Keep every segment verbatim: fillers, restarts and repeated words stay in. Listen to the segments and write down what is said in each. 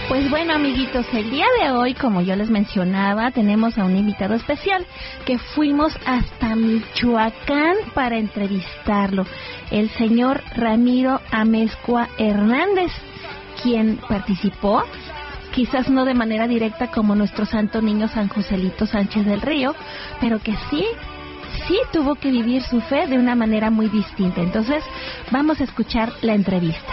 Pues bueno, amiguitos, el día de hoy, como yo les mencionaba, tenemos a un invitado especial que fuimos hasta Michoacán para entrevistarlo, el señor Ramiro Amezcua Hernández, quien participó, quizás no de manera directa como nuestro santo niño San Joselito Sánchez del Río, pero que sí, sí tuvo que vivir su fe de una manera muy distinta. Entonces, vamos a escuchar la entrevista.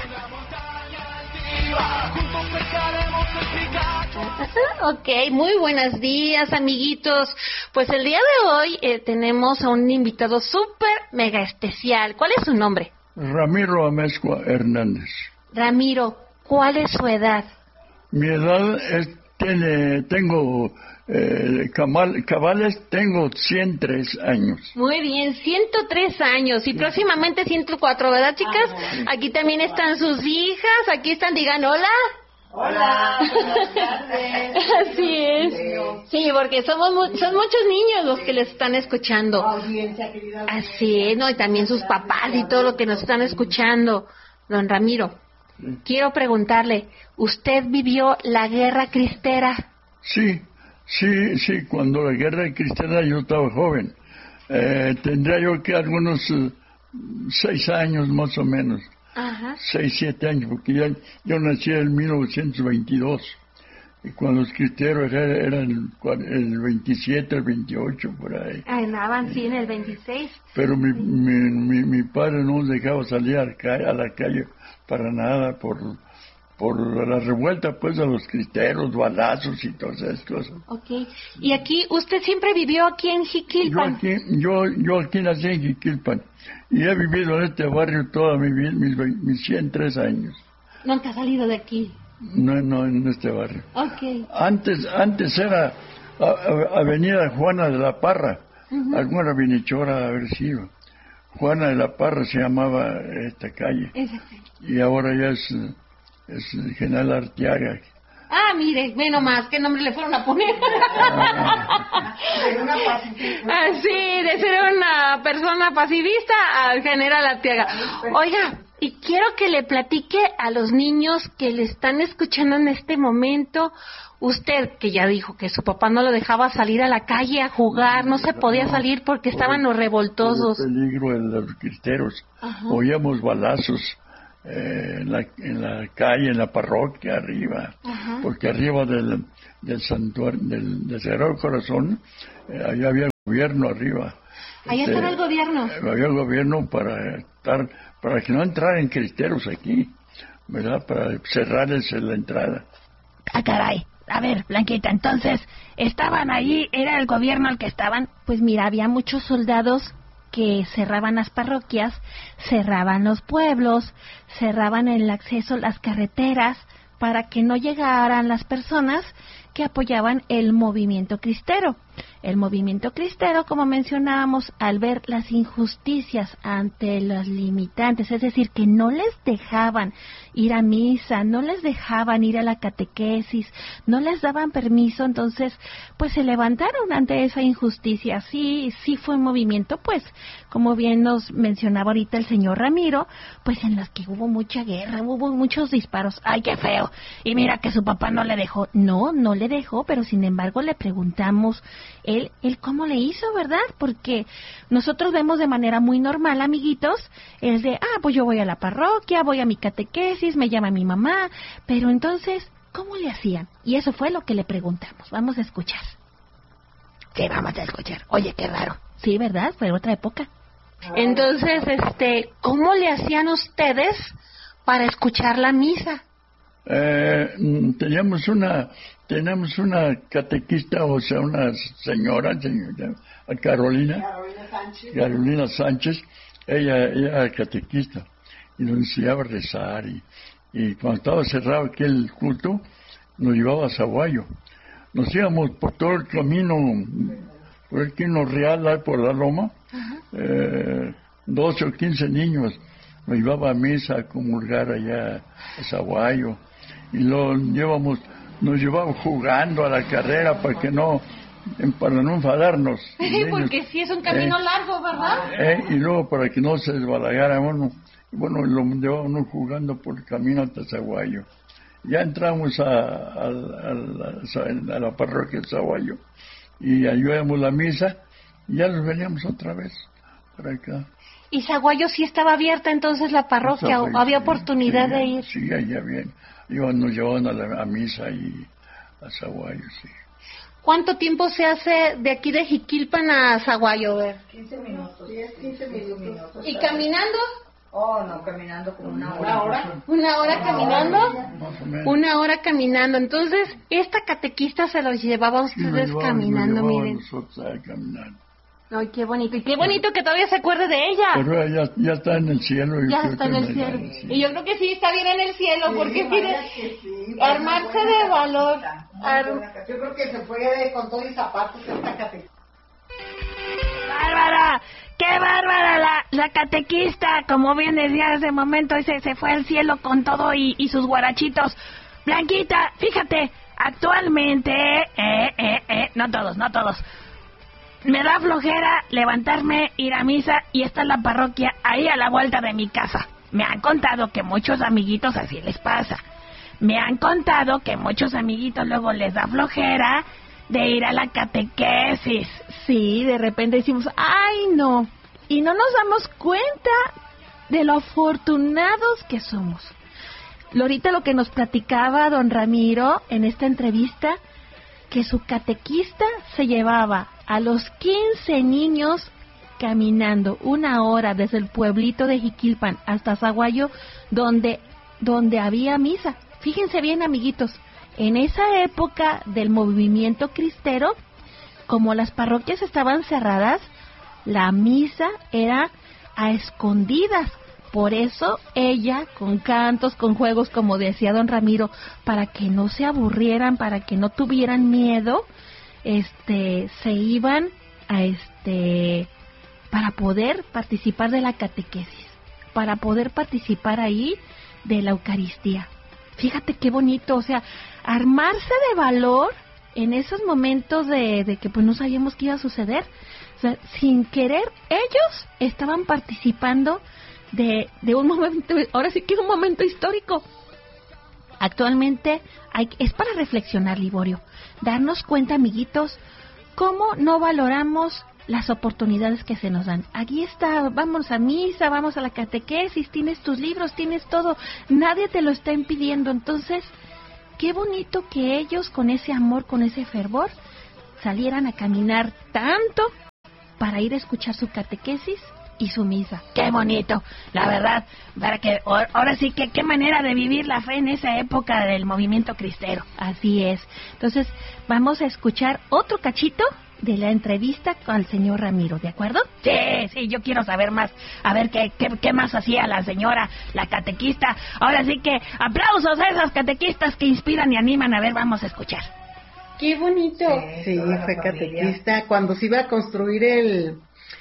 Ok, muy buenos días, amiguitos. Pues el día de hoy eh, tenemos a un invitado súper mega especial. ¿Cuál es su nombre? Ramiro Amezcua Hernández. Ramiro, ¿cuál es su edad? Mi edad es, tiene, tengo, eh, cabal, cabales, tengo ciento tres años. Muy bien, ciento tres años y próximamente ciento cuatro, ¿verdad, chicas? Aquí también están sus hijas, aquí están, digan hola. Hola, buenas tardes. Así es. Sí, porque somos mu- son muchos niños los que les están escuchando. Audiencia, querida. Así es, ¿no? Y también sus papás y todo lo que nos están escuchando. Don Ramiro, quiero preguntarle, ¿usted vivió la guerra cristera? Sí, sí, sí, cuando la guerra cristiana yo estaba joven. Eh, tendría yo que algunos eh, seis años más o menos. Ajá. Seis, siete años, porque ya, yo nací en mil novecientos veintidós. Y cuando los cristeros eran, eran el veintisiete, el veintiocho, por ahí. Andaban, sí, en el veintiséis. Pero mi, mi, mi, mi padre no nos dejaba salir a la calle, a la calle para nada por, por la revuelta, pues, de los cristeros, balazos y todas esas cosas. Ok. ¿Y aquí, usted siempre vivió aquí en Yo Jiquilpan? aquí, yo, yo aquí nací en Jiquilpan y he vivido en este barrio toda mi vida, mis, veinte mis ciento tres años. Nunca ha salido de aquí. No, no, en este barrio. Ok. Antes, antes era a, a, Avenida Juana de la Parra, uh-huh. Alguna bienhechora haber sido. Juana de la Parra se llamaba esta calle. Exacto. Y ahora ya es, es General Arteaga. Ah, mire, menos más, ¿qué nombre le fueron a poner? De una pacifista. Ah, sí, de ser una persona pacifista al General Arteaga. Oiga, y quiero que le platique a los niños que le están escuchando en este momento, usted que ya dijo que su papá no lo dejaba salir a la calle a jugar, no se podía salir porque estaban los revoltosos. El peligro de los cristeros. Ajá. Oíamos balazos. Eh, en, la, en la calle, en la parroquia, arriba. Ajá. Porque arriba del, del santuario, del, del Sagrado Corazón, eh, allá había gobierno arriba. Allá este, estaba el gobierno. Eh, había gobierno para estar, para que no entraran cristeros aquí, ¿verdad? Para cerrarles la entrada. Ah, caray. A ver, Blanquita, entonces, ¿estaban ahí? ¿Era el gobierno el que estaban? Pues mira, había muchos soldados que cerraban las parroquias, cerraban los pueblos, cerraban el acceso, las carreteras, para que no llegaran las personas que apoyaban el movimiento cristero. El movimiento cristero, como mencionábamos, al ver las injusticias ante los limitantes, es decir, que no les dejaban ir a misa, no les dejaban ir a la catequesis, no les daban permiso, entonces, pues se levantaron ante esa injusticia. Sí, sí fue un movimiento, pues, como bien nos mencionaba ahorita el señor Ramiro, pues en las que hubo mucha guerra, hubo muchos disparos. ¡Ay, qué feo! Y mira que su papá no le dejó. No, no le dejó, pero sin embargo le preguntamos él, él cómo le hizo, ¿verdad? Porque nosotros vemos de manera muy normal, amiguitos, el de, ah, pues yo voy a la parroquia, voy a mi catequesis, me llama mi mamá, pero entonces, ¿cómo le hacían? Y eso fue lo que le preguntamos. Vamos a escuchar. Sí, vamos a escuchar. Oye, qué raro. Sí, ¿verdad? Fue otra época. Entonces, este, ¿cómo le hacían ustedes para escuchar la misa? Eh, teníamos una teníamos una catequista, o sea, una señora, señora Carolina, Carolina Sánchez. Carolina Sánchez, ella, ella era catequista y nos enseñaba a rezar y, y cuando estaba cerrado aquí el culto, nos llevaba a Zaguayo. Nos íbamos por todo el camino, por el camino real, por la loma, eh, doce o quince niños, nos llevaba a misa a comulgar allá a Zaguayo. Y lo llevamos, nos llevamos jugando a la carrera para que no, para no enfadarnos. Sí, porque sí es un camino eh, largo, ¿verdad? Eh, y luego para que no se desbalagara uno, bueno, lo llevábamos jugando por el camino hasta Zaguayo. Ya entramos a, a, a, la, a la parroquia de Zaguayo y ayudamos la misa y ya nos veníamos otra vez para acá. ¿Y Zaguayo sí estaba abierta entonces la parroquia? ¿O había oportunidad sí, de ir? Sí, allá bien. Iban, nos llevaban a, la, a misa y a Zaguayo, sí. ¿Cuánto tiempo se hace de aquí de Jiquilpan a Zaguayo? Ver? quince minutos. diez, quince minutos. ¿Y caminando? Oh, no, caminando como una hora. ¿Una hora? ¿Una hora caminando? Más o menos. Una hora caminando. Entonces, esta catequista se los llevaba a Sí, nos ustedes llevaban, caminando, nos llevaban miren. nosotros a caminar. Ay, qué bonito. Y qué bonito que todavía se acuerde de ella. Pero ya, ya está en el cielo. Y Ya creo está que en el me- cielo. sí. Y yo creo que sí está bien en el cielo, porque Sí, mire, vaya que sí, armarse buena de valor. catequista, muy Ar- buena catequista. Yo creo que se fue con todo y zapatos esta catequista. ¡Bárbara! ¡Qué bárbara la, la catequista! Como bien decía hace momento, ese se fue al cielo con todo y, y sus guarachitos. Blanquita, fíjate, actualmente... Eh, eh, eh, no todos, no todos. Me da flojera levantarme, ir a misa y está la parroquia ahí a la vuelta de mi casa. Me han contado que muchos amiguitos así les pasa. Me han contado que muchos amiguitos luego les da flojera de ir a la catequesis. Sí, de repente decimos, ¡ay, no! Y no nos damos cuenta de lo afortunados que somos. Lorita, lo que nos platicaba don Ramiro en esta entrevista, que su catequista se llevaba a los quince niños caminando una hora desde el pueblito de Jiquilpan hasta Zaguayo, donde, donde había misa. Fíjense bien, amiguitos, en esa época del movimiento cristero, como las parroquias estaban cerradas, la misa era a escondidas. Por eso ella, con cantos, con juegos, como decía don Ramiro, para que no se aburrieran, para que no tuvieran miedo, este, se iban a este, para poder participar de la catequesis, para poder participar ahí de la Eucaristía. Fíjate qué bonito, o sea, armarse de valor en esos momentos de, de que pues no sabíamos qué iba a suceder. O sea, sin querer, ellos estaban participando de, de un momento, ahora sí que es un momento histórico. Actualmente hay, es para reflexionar, Liborio, darnos cuenta, amiguitos, cómo no valoramos las oportunidades que se nos dan. Aquí está, vamos a misa, vamos a la catequesis, tienes tus libros, tienes todo, nadie te lo está impidiendo. Entonces, qué bonito que ellos con ese amor, con ese fervor, salieran a caminar tanto para ir a escuchar su catequesis y su misa. ¡Qué bonito! La verdad, para que ahora sí que qué manera de vivir la fe en esa época del movimiento cristero. Así es. Entonces, vamos a escuchar otro cachito de la entrevista con el señor Ramiro, ¿de acuerdo? Sí, sí, yo quiero saber más. A ver qué, qué, qué más hacía la señora, la catequista. Ahora sí que aplausos a esas catequistas que inspiran y animan. A ver, vamos a escuchar. ¡Qué bonito! Sí, fue catequista. Cuando se iba a construir el,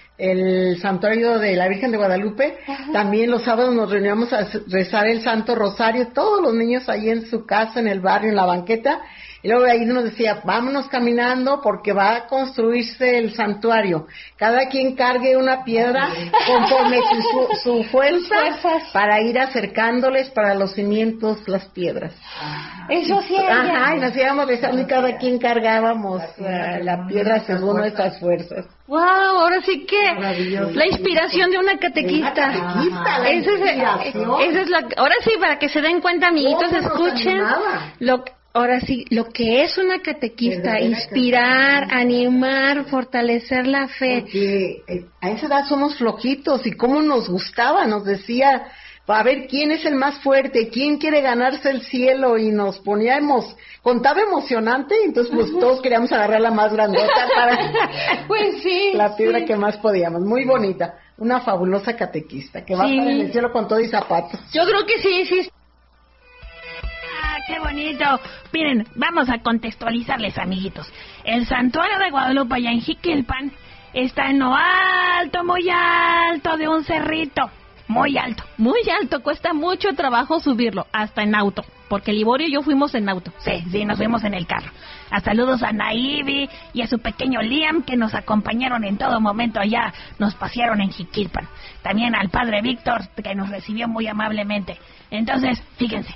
el santuario de la Virgen de Guadalupe, ajá, también los sábados nos reuníamos a rezar el Santo Rosario, todos los niños ahí en su casa, en el barrio, en la banqueta, y luego de ahí nos decía, vámonos caminando porque va a construirse el santuario. Cada quien cargue una piedra conforme su, su, su fuerza para ir acercándoles para los cimientos las piedras. Eso sí. Ajá, y nos íbamos rezando y cada quien cargábamos uh, la piedra según nuestras fuerzas. Wow, ahora sí que la inspiración de una catequista. Una catequista, la esa, es, esa es la, ahora sí, para que se den cuenta, amiguitos, escuchen lo ahora sí, lo que es una catequista, inspirar, animar, fortalecer la fe. Porque eh, a esa edad somos flojitos y cómo nos gustaba, nos decía, a ver quién es el más fuerte, quién quiere ganarse el cielo, y nos poníamos, contaba emocionante, entonces pues uh-huh. todos queríamos agarrar la más grandota para pues sí, la piedra sí. que más podíamos, muy bonita, una fabulosa catequista que va sí. a estar en el cielo con todo y zapatos. Yo creo que sí, sí. ¡Ah, qué bonito! Miren, vamos a contextualizarles, amiguitos. El santuario de Guadalupe allá en Jiquilpan está en lo alto, muy alto de un cerrito. Muy alto, muy alto, cuesta mucho trabajo subirlo, hasta en auto, porque Liborio y yo fuimos en auto. Sí, sí, nos fuimos en el carro. A saludos a Naivi y a su pequeño Liam, que nos acompañaron en todo momento allá, nos pasearon en Jiquilpan. También al padre Víctor, que nos recibió muy amablemente. Entonces, fíjense,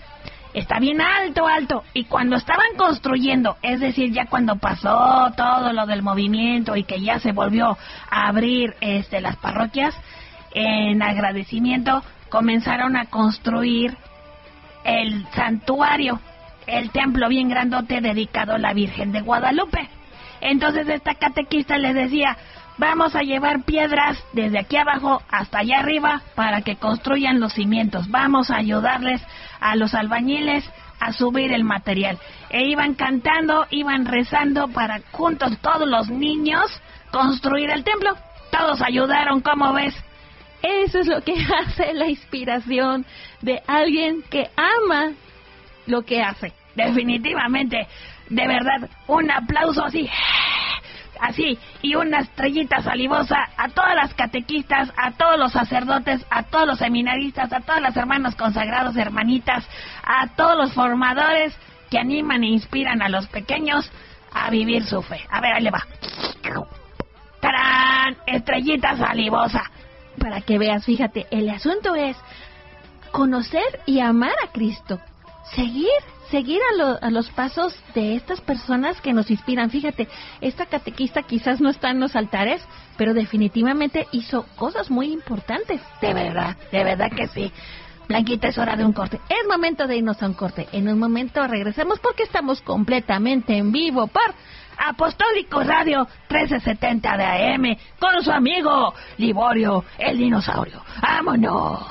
está bien alto, alto. Y cuando estaban construyendo, es decir, ya cuando pasó todo lo del movimiento y que ya se volvió a abrir este, las parroquias, en agradecimiento comenzaron a construir el santuario, el templo bien grandote dedicado a la Virgen de Guadalupe. Entonces esta catequista les decía, vamos a llevar piedras desde aquí abajo hasta allá arriba para que construyan los cimientos. Vamos a ayudarles a los albañiles a subir el material. E iban cantando, iban rezando para juntos todos los niños construir el templo. Todos ayudaron, ¿cómo ves? Eso es lo que hace la inspiración de alguien que ama lo que hace. Definitivamente, de verdad, un aplauso así, así, y una estrellita salivosa a todas las catequistas, a todos los sacerdotes, a todos los seminaristas, a todos los hermanos consagrados, hermanitas, a todos los formadores que animan e inspiran a los pequeños a vivir su fe. A ver, ahí le va. ¡Tarán! Estrellita salivosa. Para que veas, fíjate, el asunto es conocer y amar a Cristo. Seguir, seguir a, lo, a los pasos de estas personas que nos inspiran. Fíjate, esta catequista quizás no está en los altares, pero definitivamente hizo cosas muy importantes. De verdad, de verdad que sí. Blanquita, es hora de un corte. Es momento de irnos a un corte. En un momento regresamos porque estamos completamente en vivo por Apostólico Radio trece setenta de A M con su amigo Liborio, el dinosaurio. ¡Vámonos!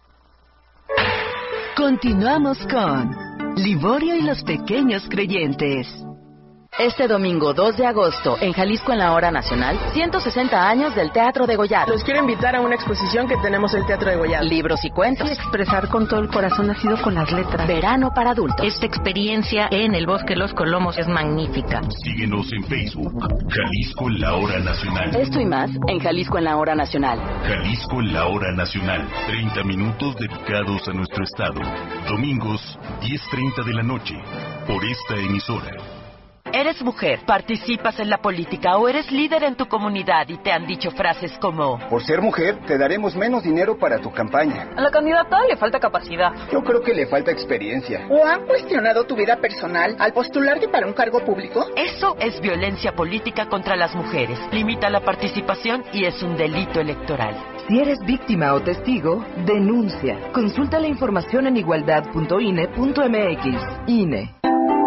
Continuamos con Liborio y los pequeños creyentes. Este domingo dos de agosto, en Jalisco en la Hora Nacional, ciento sesenta años del Teatro Degollado. Los quiero invitar a una exposición que tenemos en el Teatro Degollado. Libros y cuentos. Y expresar con todo el corazón ha sido con las letras. Verano para adultos. Esta experiencia en el Bosque de los Colomos es magnífica. Síguenos en Facebook, Jalisco en la Hora Nacional. Esto y más en Jalisco en la Hora Nacional. Jalisco en la Hora Nacional. treinta minutos dedicados a nuestro estado. Domingos, diez treinta de la noche, por esta emisora. ¿Eres mujer, participas en la política o eres líder en tu comunidad y te han dicho frases como: por ser mujer, te daremos menos dinero para tu campaña? A la candidata le falta capacidad. Yo creo que le falta experiencia. ¿O han cuestionado tu vida personal al postularte para un cargo público? Eso es violencia política contra las mujeres. Limita la participación y es un delito electoral. Si eres víctima o testigo, denuncia. Consulta la información en igualdad punto i n e punto m x. I N E.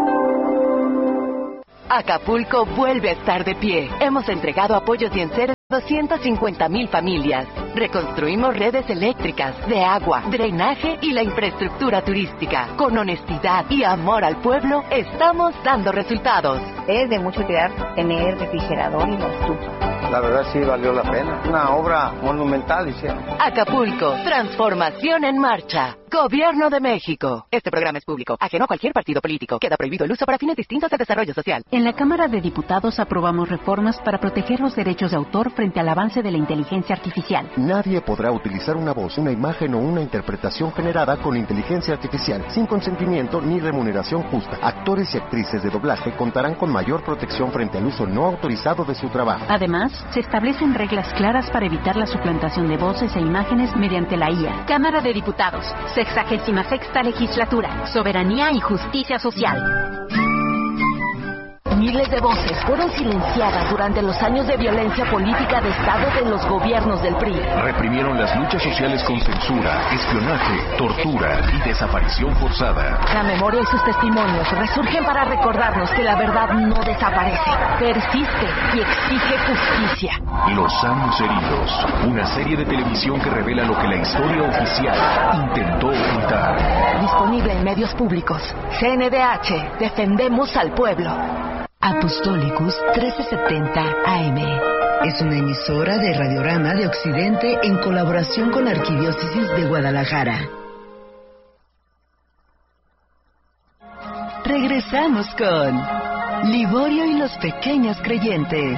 Acapulco vuelve a estar de pie. Hemos entregado apoyos y enseres a doscientas cincuenta mil familias. Reconstruimos redes eléctricas, de agua, drenaje y la infraestructura turística. Con honestidad y amor al pueblo, estamos dando resultados. Es de mucha utilidad tener refrigerador y la estufa. La verdad sí valió la pena. Una obra monumental hicieron. Acapulco, transformación en marcha. Gobierno de México. Este programa es público, ajeno a cualquier partido político. Queda prohibido el uso para fines distintos de desarrollo social. En la Cámara de Diputados aprobamos reformas para proteger los derechos de autor frente al avance de la inteligencia artificial. Nadie podrá utilizar una voz, una imagen o una interpretación generada con inteligencia artificial sin consentimiento ni remuneración justa. Actores y actrices de doblaje contarán con mayor protección frente al uso no autorizado de su trabajo. Además, se establecen reglas claras para evitar la suplantación de voces e imágenes mediante la I A. Cámara de Diputados, sexagésima sexta legislatura, soberanía y justicia social. Miles de voces fueron silenciadas durante los años de violencia política de Estado de los gobiernos del P R I. Reprimieron las luchas sociales con censura, espionaje, tortura y desaparición forzada. La memoria y sus testimonios resurgen para recordarnos que la verdad no desaparece, persiste y exige justicia. Los años heridos, una serie de televisión que revela lo que la historia oficial intentó ocultar. Disponible en medios públicos. C N D H, defendemos al pueblo. Apostolicus trece setenta A M. Es una emisora de Radiorama de Occidente en colaboración con la Arquidiócesis de Guadalajara. Regresamos con Liborio y los pequeños creyentes.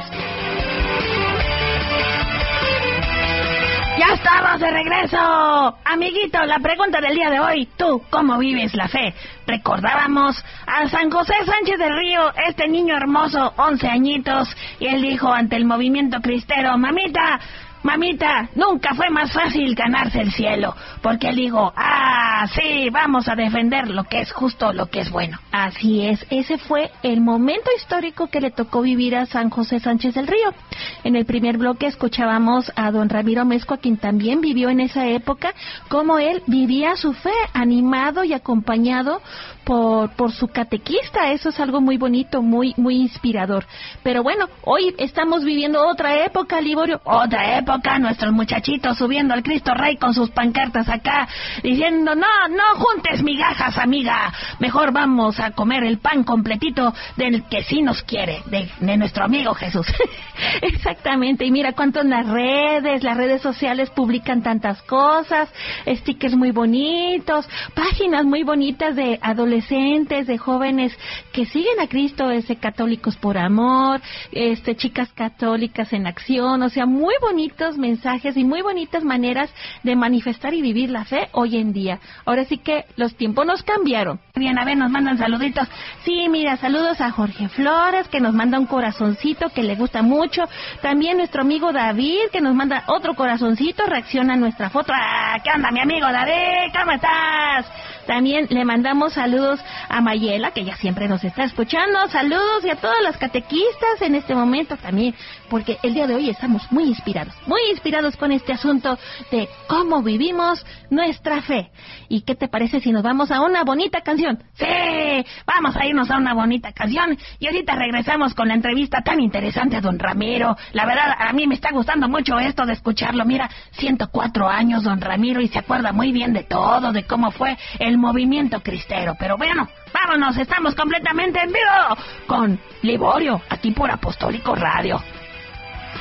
¡Ya estamos de regreso! Amiguito, la pregunta del día de hoy, ¿tú cómo vives la fe? Recordábamos a San José Sánchez del Río, este niño hermoso, once añitos, y él dijo ante el movimiento cristero: mamita, mamita, nunca fue más fácil ganarse el cielo, porque él dijo, ah, sí, vamos a defender lo que es justo, lo que es bueno. Así es, ese fue el momento histórico que le tocó vivir a San José Sánchez del Río. En el primer bloque escuchábamos a don Ramiro Mezcua, quien también vivió en esa época, cómo él vivía su fe, animado y acompañado por por su catequista. Eso es algo muy bonito, muy muy inspirador. Pero bueno, hoy estamos viviendo otra época, Liborio, otra época, nuestros muchachitos subiendo al Cristo Rey con sus pancartas acá, diciendo, no, no juntes migajas, amiga, mejor vamos a comer el pan completito del que sí nos quiere, de, de nuestro amigo Jesús. Exactamente, y mira cuánto en las redes, las redes sociales publican tantas cosas, stickers muy bonitos, páginas muy bonitas de adolescentes, de jóvenes que siguen a Cristo, ese Católicos por Amor, este chicas católicas en acción, o sea, muy bonitos mensajes y muy bonitas maneras de manifestar y vivir la fe hoy en día. Ahora sí que los tiempos nos cambiaron. Bien, a ver, nos mandan saluditos. Sí, mira, saludos a Jorge Flores, que nos manda un corazoncito que le gusta mucho. También nuestro amigo David, que nos manda otro corazoncito, reacciona a nuestra foto. ¡Ah! ¿Qué onda, mi amigo David? ¿Cómo estás? También le mandamos saludos a Mayela, que ya siempre nos está escuchando. Saludos y a todas las catequistas en este momento también, porque el día de hoy estamos muy inspirados, muy inspirados con este asunto de cómo vivimos nuestra fe. ¿Y qué te parece si nos vamos a una bonita canción? Sí, vamos a irnos a una bonita canción y ahorita regresamos con la entrevista tan interesante a don Ramiro. La verdad, a mí me está gustando mucho esto de escucharlo. Mira, ciento cuatro años don Ramiro y se acuerda muy bien de todo, de cómo fue el movimiento cristero. Pero bueno, vámonos, estamos completamente en vivo con Liborio, aquí por Apostólico Radio.